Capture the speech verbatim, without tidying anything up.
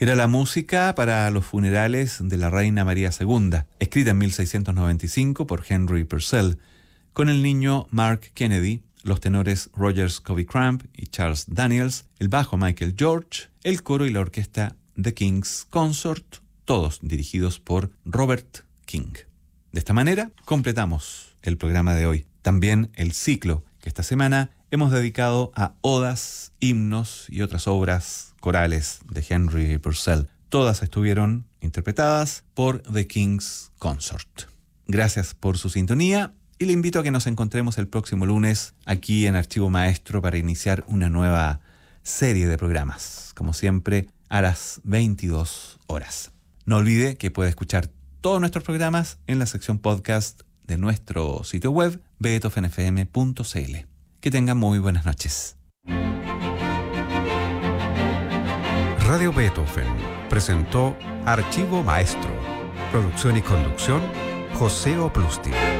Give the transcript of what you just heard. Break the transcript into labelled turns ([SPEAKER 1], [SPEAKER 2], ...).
[SPEAKER 1] Era la música para los funerales de la reina María segunda, escrita en mil seiscientos noventa y cinco por Henry Purcell, con el niño Mark Kennedy, los tenores Roger Scobie Crump y Charles Daniels, el bajo Michael George, el coro y la orquesta The King's Consort, todos dirigidos por Robert King. De esta manera, completamos el programa de hoy. También el ciclo que esta semana hemos dedicado a odas, himnos y otras obras corales de Henry Purcell. Todas estuvieron interpretadas por The King's Consort. Gracias por su sintonía y le invito a que nos encontremos el próximo lunes aquí en Archivo Maestro para iniciar una nueva serie de programas, como siempre, a las veintidós horas. No olvide que puede escuchar todos nuestros programas en la sección podcast de nuestro sitio web, beethoven f m punto c l. Que tengan muy buenas noches.
[SPEAKER 2] Radio Beethoven presentó Archivo Maestro. Producción y conducción, José Oplusti.